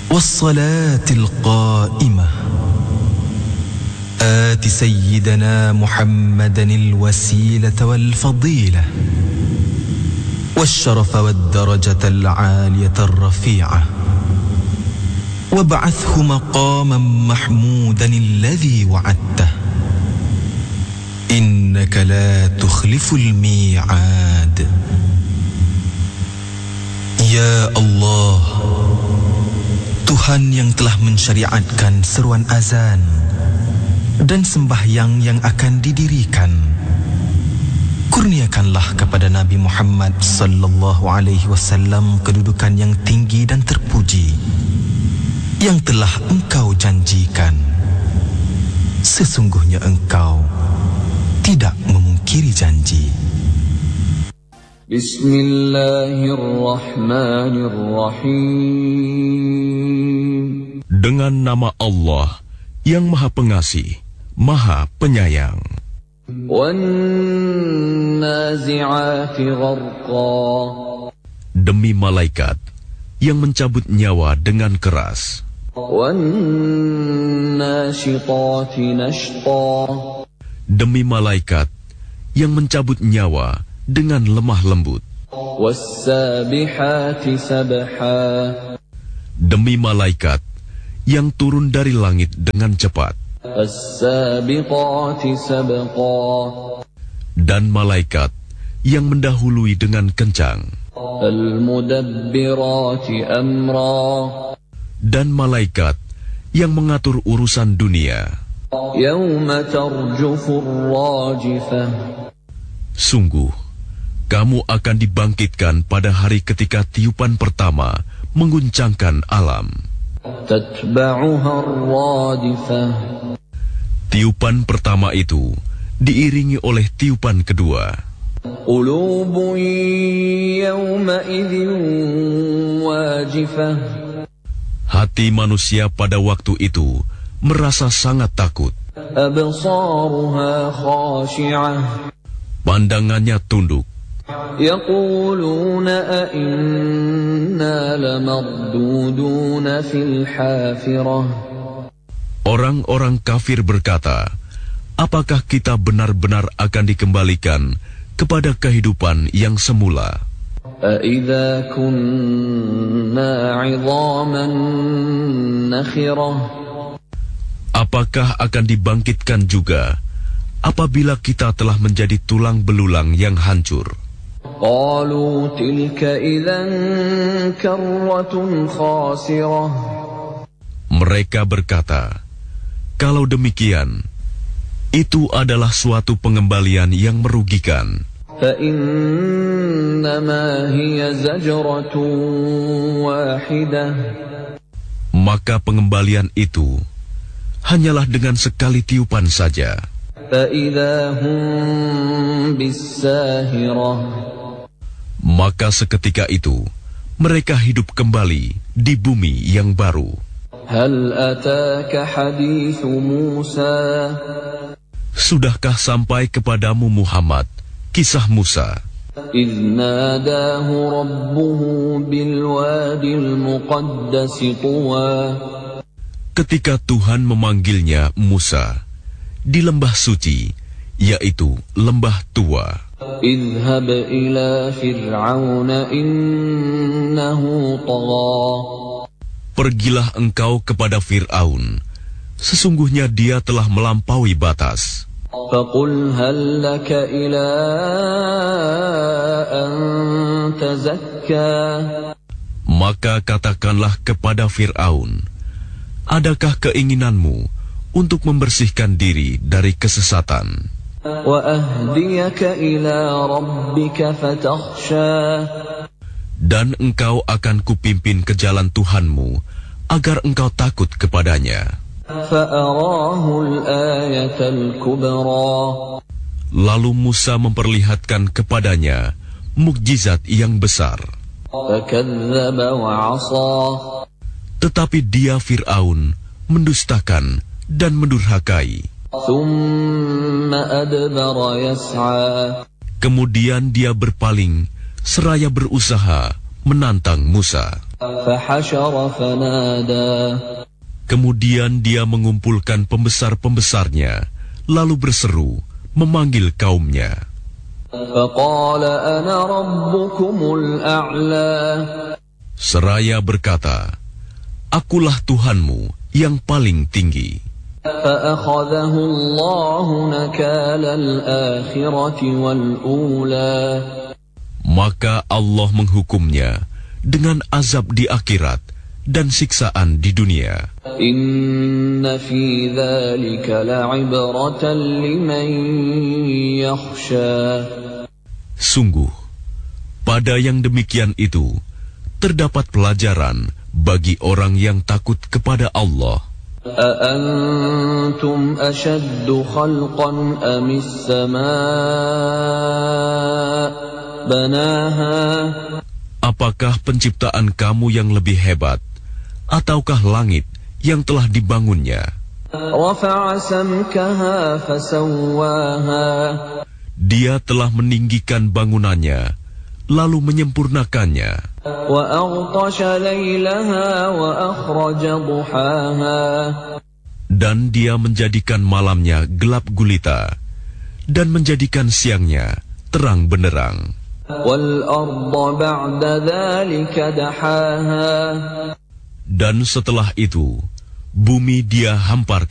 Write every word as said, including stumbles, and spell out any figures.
والصلاة القائمة آت سيدنا محمدا الوسيلة والفضيلة والشرف والدرجة العالية الرفيعة وابعثه مقاما محمودا الذي وعدته إنك لا تخلف الميعاد. Ya Allah, Tuhan yang telah mensyariatkan seruan azan dan sembahyang yang akan didirikan, kurniakanlah kepada Nabi Muhammad sallallahu alaihi wasallam kedudukan yang tinggi dan terpuji yang telah Engkau janjikan. Sesungguhnya Engkau tidak memungkiri janji. Bismillahirrahmanirrahim. Dengan nama Allah yang Maha Pengasih, Maha Penyayang. Wan-nazi'ati gharqa. Demi malaikat yang mencabut nyawa dengan keras. Wan-nashitati nashta. Demi malaikat yang mencabut nyawa dengan lemah lembut. Was-sabihati sabha. Demi malaikat yang turun dari langit dengan cepat. As-sabiqati sabqa. Dan malaikat yang mendahului dengan kencang. Al-mudabbirati amra. Dan malaikat yang mengatur urusan dunia. Yauma tarjufur rajifah. Sungguh, kamu akan dibangkitkan pada hari ketika tiupan pertama mengguncangkan alam. Tatba'uha ar-radifah. Tiupan pertama itu diiringi oleh tiupan kedua. Qulubun yawma idzin wajifah. Hati manusia pada waktu itu merasa sangat takut. Absaruha khashi'ah. Pandangannya tunduk. Yaquluna a inna lamarduduna fil hafirah. Orang-orang kafir berkata, apakah kita benar-benar akan dikembalikan kepada kehidupan yang semula? Aidza kunna 'idhaman nakhirah. Apakah akan dibangkitkan juga apabila kita telah menjadi tulang belulang yang hancur? Qalu tilka idzan karratun khasirah. Mereka berkata, kalau demikian, itu adalah suatu pengembalian yang merugikan. Fa innama hiya zajratun wahidah. Maka pengembalian itu hanyalah dengan sekali tiupan saja. Maka seketika itu mereka hidup kembali di bumi yang baru. Hal ataka hadithu Musa. Sudahkah sampai kepadamu Muhammad kisah Musa? إذ ناداه ربه بالوادي المقدس طوى. Ketika Tuhan memanggilnya Musa di lembah suci, yaitu lembah Tua. اذهب إلى فرعون إنه طغى. Pergilah engkau kepada Fir'aun, sesungguhnya dia telah melampaui batas. فقل هل لك إلى أن تزكى. Maka katakanlah kepada Fir'aun, adakah keinginanmu untuk membersihkan diri dari kesesatan? وأهديك إلى ربك فتخشى. Dan engkau akan kupimpin ke jalan Tuhanmu agar engkau takut kepadanya. فأراه الآية الكبرى. Lalu Musa memperlihatkan kepadanya mukjizat yang besar. فكذب وعصى. Tetapi dia Fir'aun mendustakan dan mendurhakai. ثم أدبر يسعى. Kemudian dia berpaling seraya berusaha menantang Musa. فحشر فنادى Kemudian dia mengumpulkan pembesar-pembesarnya, lalu berseru, memanggil kaumnya. فقال أنا ربكم الأعلى Seraya berkata, Akulah Tuhanmu yang paling tinggi. فأخذه الله نكال الآخرة والأولى Maka Allah menghukumnya dengan azab di akhirat dan siksaan di dunia. إن في ذلك لعبرة لمن يخشى Sungguh, pada yang demikian itu, terdapat pelajaran bagi orang yang takut kepada Allah. أأنتم أشد خلقا أم السماء بناها Apakah penciptaan kamu yang lebih hebat, ataukah langit yang telah dibangunnya? رفع سمكها فسواها Dia telah meninggikan bangunannya, lalu menyempurnakannya. وأغطش ليلها وأخرج ضحاها Dan dia menjadikan malamnya gelap gulita, dan menjadikan siangnya terang benderang. والأرض بعد ذلك دحاها Dan setelah itu, bumi dia hamparkan.